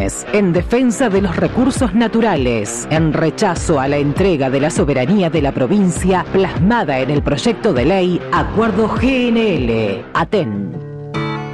acciones en defensa de los recursos naturales, en rechazo a la entrega de la soberanía de la provincia plasmada en el proyecto de ley Acuerdo GNL. ATEN.